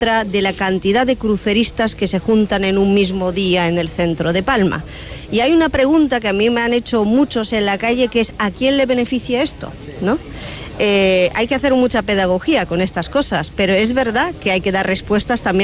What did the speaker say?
de la cantidad de cruceristas que se juntan en un mismo día en el centro de Palma. Y hay una pregunta que a mí me han hecho muchos en la calle, que es ¿a quién le beneficia esto?, ¿no? Hay que hacer mucha pedagogía con estas cosas, pero es verdad que hay que dar respuestas también